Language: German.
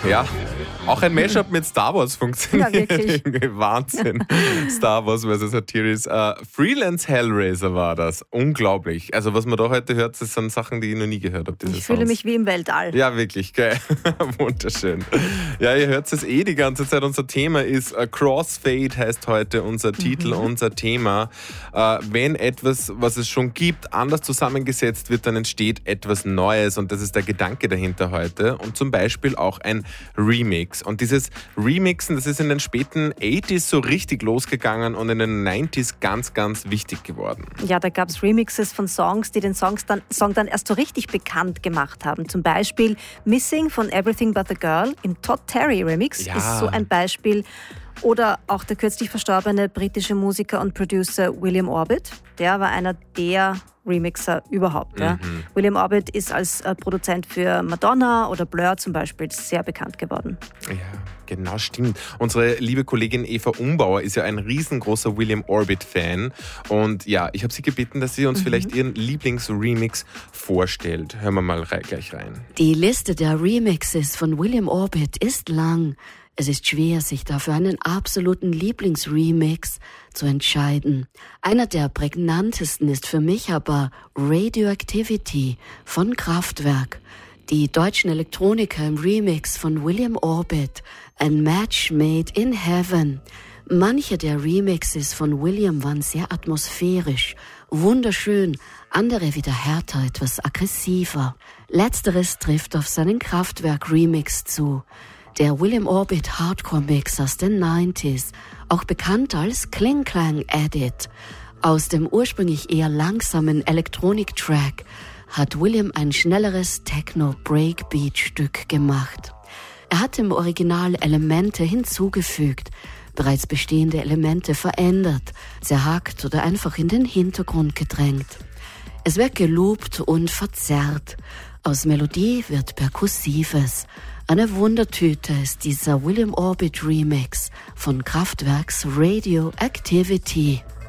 Ja, auch ein Mashup mit Star Wars funktioniert. Ja, wirklich. Wahnsinn. Star Wars vs. Atiris. Freelance Hellraiser war das. Unglaublich. Also was man da heute hört, das sind Sachen, die ich noch nie gehört habe. Ich fühle mich wie im Weltall. Ja, wirklich. Geil. Wunderschön. Ja, ihr hört es die ganze Zeit. Unser Thema ist Crossfade, heißt heute unser Titel, unser Thema. Wenn etwas, was es schon gibt, anders zusammengesetzt wird, dann entsteht etwas Neues. Und das ist der Gedanke dahinter heute. Und zum Beispiel auch ein Remix. Und dieses Remixen, das ist in den späten 80s so richtig losgegangen und in den 90s ganz, ganz wichtig geworden. Ja, da gab es Remixes von Songs, die den Song dann erst so richtig bekannt gemacht haben. Zum Beispiel Missing von Everything But The Girl im Todd Terry Remix ist so ein Beispiel. Oder auch der kürzlich verstorbene britische Musiker und Producer William Orbit. Der war einer der Remixer überhaupt. Ja. William Orbit ist als Produzent für Madonna oder Blur zum Beispiel sehr bekannt geworden. Ja, genau, stimmt. Unsere liebe Kollegin Eva Umbauer ist ja ein riesengroßer William Orbit-Fan. Und ja, ich habe sie gebeten, dass sie uns vielleicht ihren Lieblingsremix vorstellt. Hören wir mal gleich rein. Die Liste der Remixes von William Orbit ist lang. Es ist schwer, sich dafür einen absoluten Lieblingsremix zu entscheiden. Einer der prägnantesten ist für mich aber Radioactivity von Kraftwerk. Die deutschen Elektroniker im Remix von William Orbit, ein Match made in heaven. Manche der Remixes von William waren sehr atmosphärisch, wunderschön, andere wieder härter, etwas aggressiver. Letzteres trifft auf seinen Kraftwerk-Remix zu. Der William Orbit Hardcore-Mix aus den 90s, auch bekannt als Kling Klang Edit. Aus dem ursprünglich eher langsamen Elektronik-Track hat William ein schnelleres Techno-Breakbeat-Stück gemacht. Er hat im Original Elemente hinzugefügt, bereits bestehende Elemente verändert, zerhackt oder einfach in den Hintergrund gedrängt. Es wird geloopt und verzerrt. Aus Melodie wird Perkussives. Eine Wundertüte ist dieser William Orbit Remix von Kraftwerks Radioactivity.